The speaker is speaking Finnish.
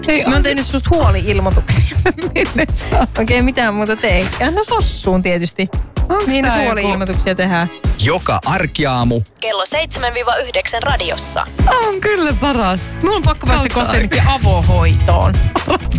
Hei, Mä oon tehnyt susta huoli-ilmoituksia. Minne sä? Oikein mitään muuta teekään. No sossuun tietysti. Onks Mihin tää huoli-ilmoituksia tehdään? Joka arkiaamu Kello 7-9 radiossa. On kyllä paras. Mun on pakko päästä Kautta kohta avohoitoon.